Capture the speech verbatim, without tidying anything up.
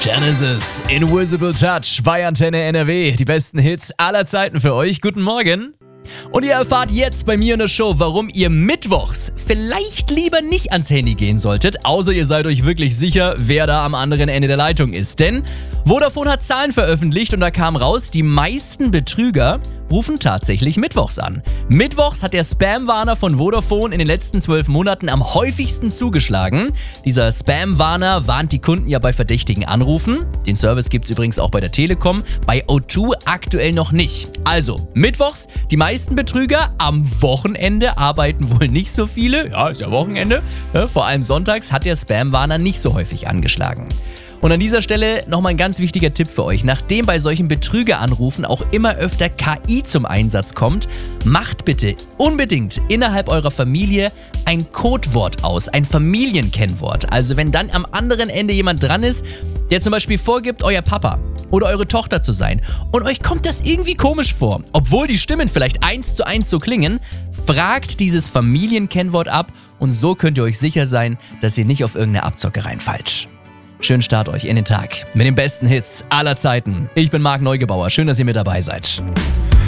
Genesis, Invisible Touch bei Antenne N R W. Die besten Hits aller Zeiten für euch. Guten Morgen. Und ihr erfahrt jetzt bei mir in der Show, warum ihr mittwochs vielleicht lieber nicht ans Handy gehen solltet, außer ihr seid euch wirklich sicher, wer da am anderen Ende der Leitung ist. Denn Vodafone hat Zahlen veröffentlicht und da kam raus, die meisten Betrüger rufen tatsächlich mittwochs an. Mittwochs hat der Spam-Warner von Vodafone in den letzten zwölf Monaten am häufigsten zugeschlagen. Dieser Spam-Warner warnt die Kunden ja bei verdächtigen Anrufen. Den Service gibt es übrigens auch bei der Telekom, bei O zwei aktuell noch nicht. Also, mittwochs, die meisten Betrüger, am Wochenende arbeiten wohl nicht so viele. Ja, ist ja Wochenende. Ja, vor allem sonntags hat der Spam-Warner nicht so häufig angeschlagen. Und an dieser Stelle nochmal ein ganz wichtiger Tipp für euch. Nachdem bei solchen Betrügeranrufen auch immer öfter K I zum Einsatz kommt, macht bitte unbedingt innerhalb eurer Familie ein Codewort aus, ein Familienkennwort. Also wenn dann am anderen Ende jemand dran ist, der zum Beispiel vorgibt, euer Papa oder eure Tochter zu sein und euch kommt das irgendwie komisch vor, obwohl die Stimmen vielleicht eins zu eins so klingen, fragt dieses Familienkennwort ab und so könnt ihr euch sicher sein, dass ihr nicht auf irgendeine Abzocke reinfallt. Schönen Start euch in den Tag mit den besten Hits aller Zeiten. Ich bin Marc Neugebauer. Schön, dass ihr mit dabei seid.